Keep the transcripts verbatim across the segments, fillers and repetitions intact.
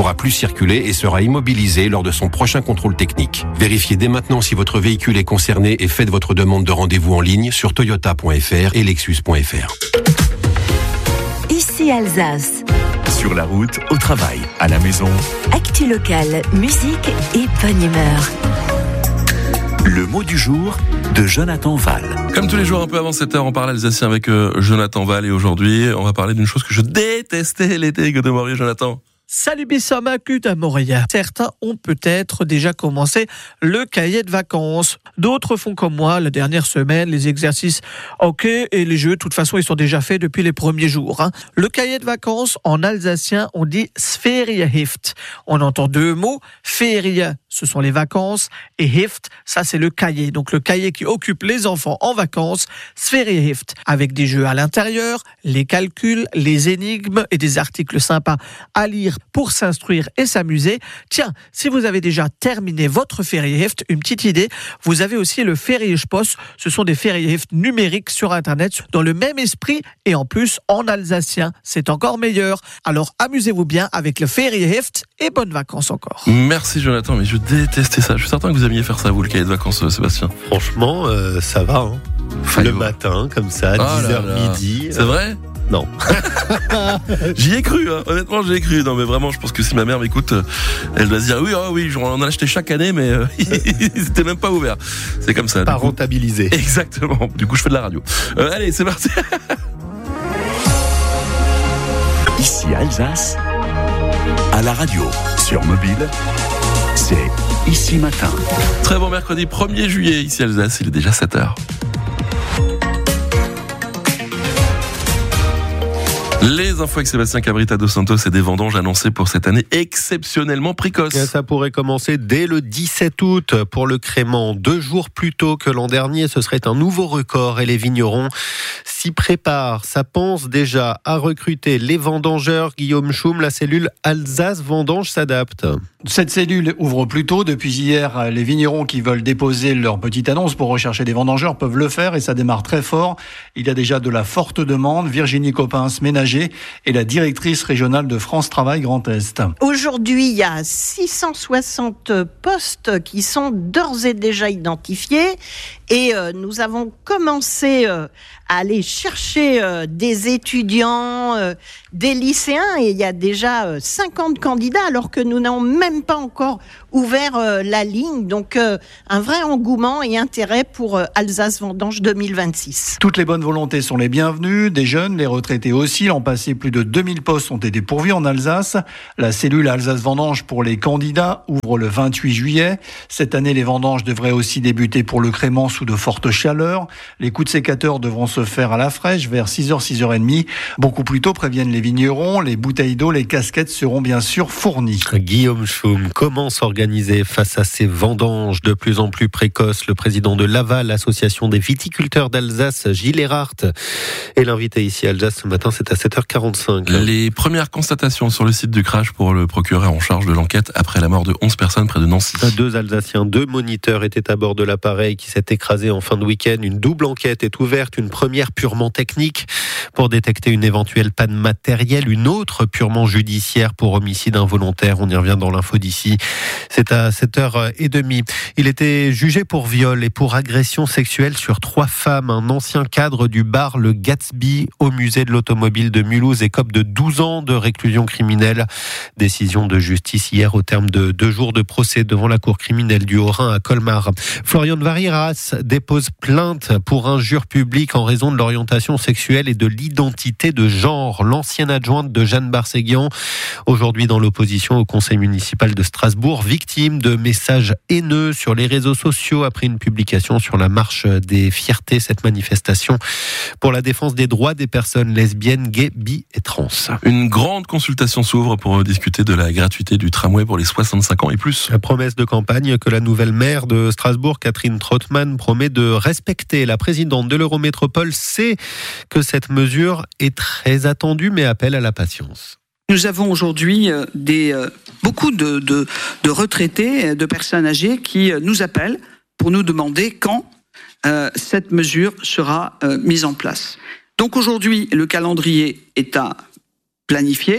pourra plus circuler et sera immobilisé lors de son prochain contrôle technique. Vérifiez dès maintenant si votre véhicule est concerné et faites votre demande de rendez-vous en ligne sur toyota point f r et lexus point f r. Ici Alsace. Sur la route, au travail, à la maison. Actu locale, musique et bonne humeur. Le mot du jour de Jonathan Val. Comme tous les jours, un peu avant sept heures, on parle alsacien avec euh, Jonathan Val. Et aujourd'hui, on va parler d'une chose que je détestais l'été. Godemorieux, Jonathan. Salut Bissama, à Montréal. Certains ont peut-être déjà commencé le cahier de vacances. D'autres font comme moi la dernière semaine, les exercices ok et les jeux, de toute façon, ils sont déjà faits depuis les premiers jours. Hein. Le cahier de vacances, en alsacien, on dit Sferieheft. On entend deux mots. Ferie, ce sont les vacances, et Heft, ça c'est le cahier. Donc le cahier qui occupe les enfants en vacances, Sferieheft, avec des jeux à l'intérieur, les calculs, les énigmes et des articles sympas à lire pour s'instruire et s'amuser. Tiens, si vous avez déjà terminé votre Ferieheft, une petite idée, vous avez aussi le Feriehpost. Ce sont des Ferieheft numériques sur Internet dans le même esprit et en plus en alsacien. C'est encore meilleur. Alors amusez-vous bien avec le Ferieheft et bonnes vacances encore. Merci Jonathan, mais je détestais ça. Je suis certain que vous aimiez faire ça, vous, le cahier de vacances, Sébastien. Franchement, euh, ça va. Hein. Le matin, comme ça, oh dix heures là là. midi. C'est euh... vrai ? Non. J'y ai cru, hein. Honnêtement, j'y ai cru. Non, mais vraiment, je pense que si ma mère m'écoute, elle doit se dire oui, oh, oui, on en a acheté chaque année, mais euh, ils n'étaient même pas ouverts. C'est comme ça. Pas rentabilisé. Exactement. Du coup, je fais de la radio. Euh, allez, c'est parti. Ici Alsace, à la radio, sur mobile, c'est Ici Matin. Très bon mercredi premier juillet, ici Alsace, il est déjà sept heures. Les infos avec Sébastien Cabrita dos Santos et des vendanges annoncées pour cette année exceptionnellement précoce. Ça pourrait commencer dès le dix-sept août pour le crément. Deux jours plus tôt que l'an dernier, ce serait un nouveau record et les vignerons s'y préparent. Ça pense déjà à recruter les vendangeurs. Guillaume Schum, la cellule Alsace Vendange s'adapte. Cette cellule ouvre plus tôt. Depuis hier, les vignerons qui veulent déposer leur petite annonce pour rechercher des vendangeurs peuvent le faire et ça démarre très fort. Il y a déjà de la forte demande. Virginie Coppens, ménager, est la directrice régionale de France Travail Grand Est. Aujourd'hui, il y a six cent soixante postes qui sont d'ores et déjà identifiés et euh, nous avons commencé euh, à aller chercher euh, des étudiants, euh, des lycéens et il y a déjà euh, cinquante candidats alors que nous n'avons même pas encore ouvert euh, la ligne. Donc euh, un vrai engouement et intérêt pour euh, Alsace Vendange deux mille vingt-six. Toutes les bonnes volontés sont les bienvenues, des jeunes, les retraités aussi. L'an passé, plus de deux mille postes ont été pourvus en Alsace. La cellule Alsace Vendange pour les candidats ouvre le vingt-huit juillet. Cette année, les vendanges devraient aussi débuter pour le crément sous de fortes chaleurs. Les coups de sécateur devront se faire à la fraîche vers six heures, six heures trente. Beaucoup plus tôt, préviennent les vignerons. Les bouteilles d'eau, les casquettes seront bien sûr fournies. Guillaume Schum, comment s'organiser face à ces vendanges de plus en plus précoces? Le président de l'Aval, l'association des viticulteurs d'Alsace, Gilles Erhardt, est l'invité ici à Alsace ce matin, c'est à sept heures quarante-cinq. Les premières constatations sur le site du crash pour le procureur en charge de l'enquête après la mort de onze personnes près de Nancy. Deux Alsaciens, deux moniteurs étaient à bord de l'appareil qui s'est écrasé en fin de week-end. Une double enquête est ouverte, une première purement technique pour détecter une éventuelle panne matérielle, une autre purement judiciaire pour homicide involontaire. On y revient dans l'info d'ici. C'est à sept heures trente. Il était jugé pour viol et pour agression sexuelle sur trois femmes. Un ancien cadre du bar Le Gatsby au musée de l'automobile de Mulhouse écope de douze ans de réclusion criminelle. Décision de justice hier au terme de deux jours de procès devant la cour criminelle du Haut-Rhin à Colmar. Florian Variras dépose plainte pour injure publique en raison de l'orientation sexuelle et de l'identité de genre. L'ancienne adjointe de Jeanne Barséguian, aujourd'hui dans l'opposition au conseil municipal de Strasbourg, victime de messages haineux sur les réseaux sociaux après une publication sur la marche des fiertés, cette manifestation pour la défense des droits des personnes lesbiennes, gays, bi et trans. Une grande consultation s'ouvre pour discuter de la gratuité du tramway pour les soixante-cinq ans et plus. La promesse de campagne que la nouvelle maire de Strasbourg, Catherine Trottmann, promet de respecter. La présidente de l'Eurométropole sait que cette mesure est très attendue, mais appelle à la patience. Nous avons aujourd'hui des, beaucoup de, de, de retraités, de personnes âgées qui nous appellent pour nous demander quand euh, cette mesure sera euh, mise en place. Donc aujourd'hui, le calendrier est à planifier.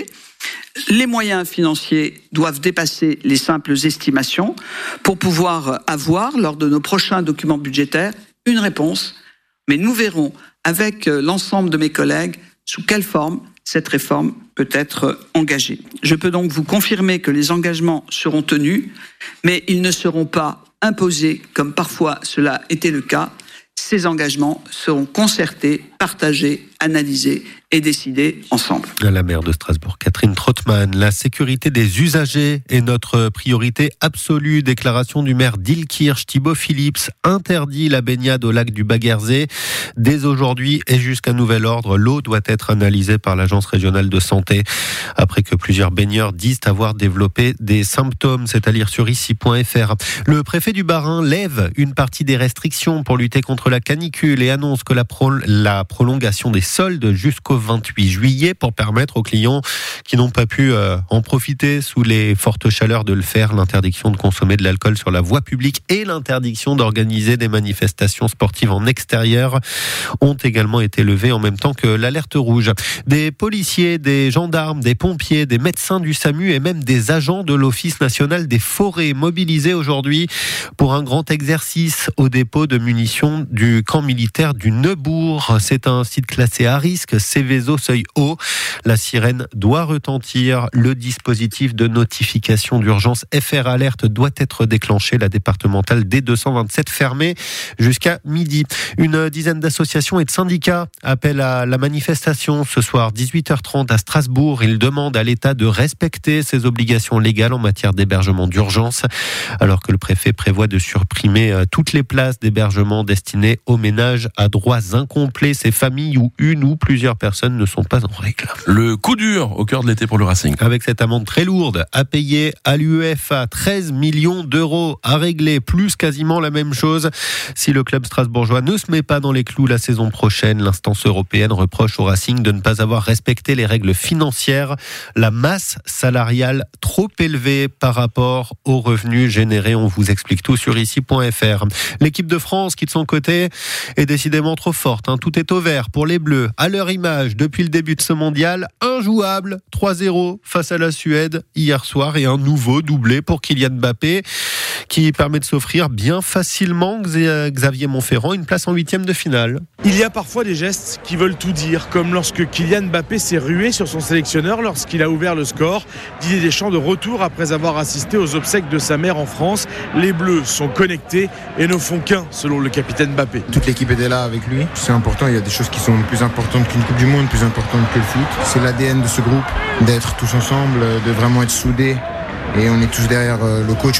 Les moyens financiers doivent dépasser les simples estimations pour pouvoir avoir, lors de nos prochains documents budgétaires, une réponse. Mais nous verrons avec l'ensemble de mes collègues sous quelle forme cette réforme peut être engagée. Je peux donc vous confirmer que les engagements seront tenus, mais ils ne seront pas imposés comme parfois cela était le cas. Ces engagements seront concertés, partagés, analysés et décidés ensemble. La maire de Strasbourg, Catherine Trottmann, la sécurité des usagers est notre priorité absolue. Déclaration du maire d'Illkirch, Thibaut Phillips, interdit la baignade au lac du Baguerzé. Dès aujourd'hui et jusqu'à nouvel ordre, l'eau doit être analysée par l'Agence régionale de santé. Après que plusieurs baigneurs disent avoir développé des symptômes, c'est à lire sur ici point f r. Le préfet du Bas-Rhin lève une partie des restrictions pour lutter contre la canicule et annonce que la, pro- la prolongation des soldes jusqu'au vingt-huit juillet pour permettre aux clients qui n'ont pas pu euh, en profiter sous les fortes chaleurs de le faire. L'interdiction de consommer de l'alcool sur la voie publique et l'interdiction d'organiser des manifestations sportives en extérieur ont également été levées en même temps que l'alerte rouge. Des policiers, des gendarmes, des pompiers, des médecins du SAMU et même des agents de l'Office national des forêts mobilisés aujourd'hui pour un grand exercice au dépôt de munitions du camp militaire du Neubourg. C'est un site classé à risque, Céveso seuil haut. La sirène doit retentir. Le dispositif de notification d'urgence F R Alerte doit être déclenché. La départementale D deux cent vingt-sept fermée jusqu'à midi. Une dizaine d'associations et de syndicats appellent à la manifestation ce soir dix-huit heures trente à Strasbourg. Ils demandent à l'État de respecter ses obligations légales en matière d'hébergement d'urgence, alors que le préfet prévoit de supprimer toutes les places d'hébergement destinées aux ménages à droits incomplets, ces familles où une ou plusieurs personnes ne sont pas en règle. Le coup dur au cœur de l'été pour le Racing. Avec cette amende très lourde à payer à l'UEFA, treize millions d'euros à régler, plus quasiment la même chose. Si le club strasbourgeois ne se met pas dans les clous la saison prochaine, l'instance européenne reproche au Racing de ne pas avoir respecté les règles financières, la masse salariale trop élevée par rapport aux revenus générés. On vous explique tout sur ici point f r. L'équipe de France qui de son côté est décidément trop forte. Hein. Tout est au vert pour les Bleus. À leur image, depuis le début de ce mondial, injouable, trois zéro face à la Suède hier soir et un nouveau doublé pour Kylian Mbappé qui permet de s'offrir bien facilement, Xavier Montferrand, une place en huitième de finale. Il y a parfois des gestes qui veulent tout dire, comme lorsque Kylian Mbappé s'est rué sur son sélectionneur lorsqu'il a ouvert le score. Didier Deschamps de retour après avoir assisté aux obsèques de sa mère en France. Les Bleus sont connectés et ne font qu'un, selon le capitaine Mbappé. Toute l'équipe était là avec lui. C'est important, il y a des choses qui sont plus importantes qu'une Coupe du Monde, plus importantes que le foot. C'est l'A D N de ce groupe, d'être tous ensemble, de vraiment être soudés. Et on est tous derrière le coach.